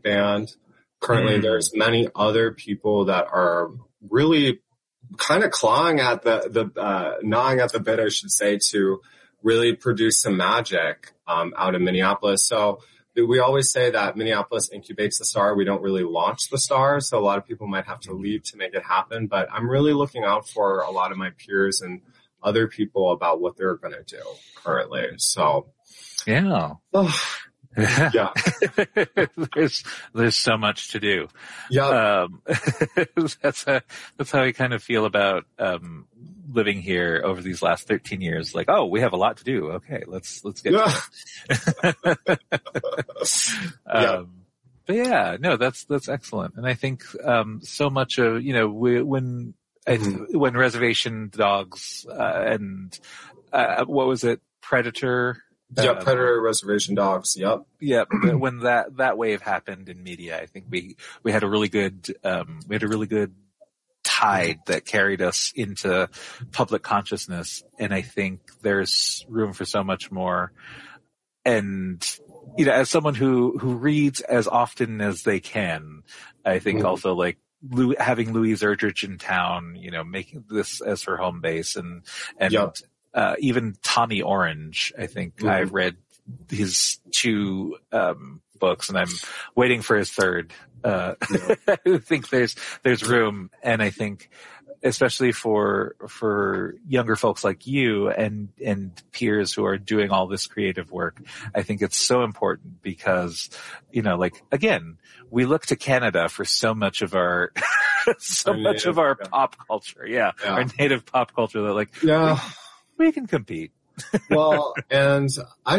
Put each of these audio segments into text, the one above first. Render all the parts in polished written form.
band. Currently, there's many other people that are really kind of gnawing at the bit, I should say, to really produce some magic out in Minneapolis. So we always say that Minneapolis incubates the star. We don't really launch the star. So a lot of people might have to leave to make it happen. But I'm really looking out for a lot of my peers and other people about what they're going to do currently. So, yeah. Yeah. There's so much to do. Yeah. That's how I kind of feel about, living here over these last 13 years. Like, oh, we have a lot to do. Okay. Let's get to it. But yeah, no, that's excellent. And I think, so much of, when Reservation Dogs, and, what was it? Predator? Yeah, Predator, Reservation Dogs. Yep. Yep. When that wave happened in media, I think we had a really good tide that carried us into public consciousness. And I think there's room for so much more. And, as someone who reads as often as they can, I think also like having Louise Erdrich in town, making this as her home base and yep. Even Tommy Orange, I think I've read his 2 books, and I'm waiting for his 3rd. I think there's room, and I think especially for younger folks like you and peers who are doing all this creative work, I think it's so important because, again, we look to Canada for so much of our pop culture. Yeah. Our native pop culture that we can compete. Well, and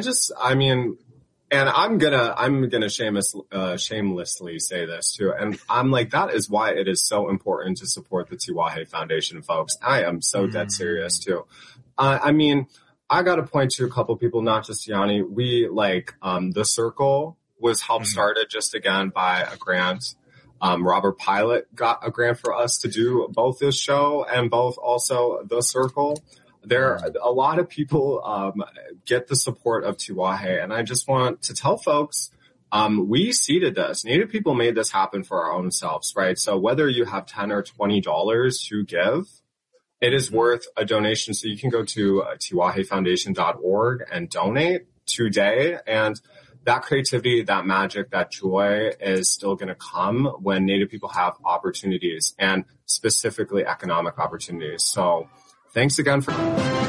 and I'm gonna shamelessly say this too. And I'm like, that is why it is so important to support the Tiwahe Foundation, folks. I am so dead serious too. I gotta point to a couple people, not just Yanni. We The Circle was helped started just again by a grant. Robert Pilot got a grant for us to do both this show and both also The Circle. A lot of people get the support of Tiwahe, and I just want to tell folks, we seeded this. Native people made this happen for our own selves, right? So whether you have $10 or $20 to give, it is worth a donation. So you can go to tiwahefoundation.org and donate today. And that creativity, that magic, that joy is still going to come when Native people have opportunities, and specifically economic opportunities. So thanks again for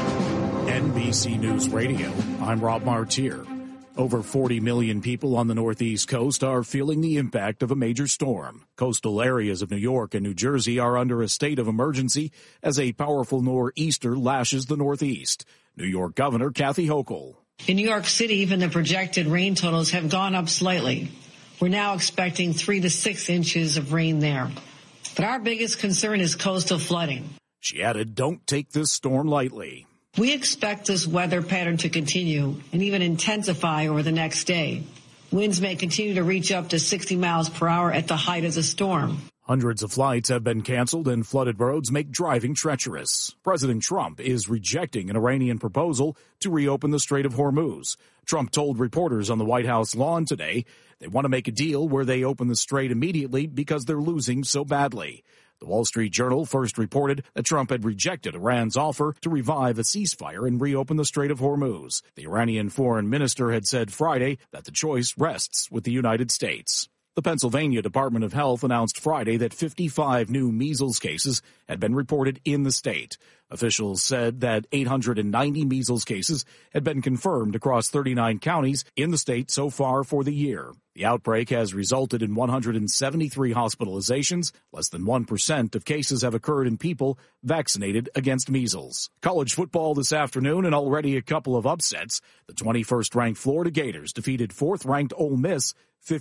NBC News Radio. I'm Rob Martier. Over 40 million people on the Northeast coast are feeling the impact of a major storm. Coastal areas of New York and New Jersey are under a state of emergency as a powerful nor'easter lashes the Northeast. New York Governor Kathy Hochul. In New York City, even the projected rain totals have gone up slightly. We're now expecting 3 to 6 inches of rain there. But our biggest concern is coastal flooding. She added, don't take this storm lightly. We expect this weather pattern to continue and even intensify over the next day. Winds may continue to reach up to 60 miles per hour at the height of the storm. Hundreds of flights have been canceled and flooded roads make driving treacherous. President Trump is rejecting an Iranian proposal to reopen the Strait of Hormuz. Trump told reporters on the White House lawn today they want to make a deal where they open the strait immediately because they're losing so badly. The Wall Street Journal first reported that Trump had rejected Iran's offer to revive a ceasefire and reopen the Strait of Hormuz. The Iranian foreign minister had said Friday that the choice rests with the United States. The Pennsylvania Department of Health announced Friday that 55 new measles cases had been reported in the state. Officials said that 890 measles cases had been confirmed across 39 counties in the state so far for the year. The outbreak has resulted in 173 hospitalizations. Less than 1% of cases have occurred in people vaccinated against measles. College football this afternoon, and already a couple of upsets. The 21st-ranked Florida Gators defeated 4th-ranked Ole Miss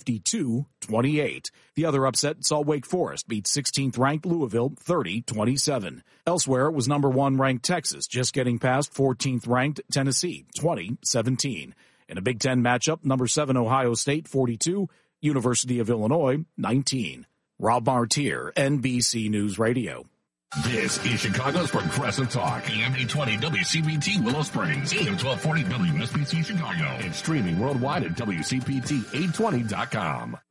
52-28. The other upset saw Wake Forest beat 16th-ranked Louisville 30-27. Elsewhere, it was number 1 ranked Texas just getting past 14th-ranked Tennessee 20-17. In a Big Ten matchup, number 7 Ohio State 42, University of Illinois 19. Rob Martier, NBC News Radio. This is Chicago's Progressive Talk. AM 820 WCPT Willow Springs. AM 1240 WSBC Chicago. And streaming worldwide at WCPT820.com.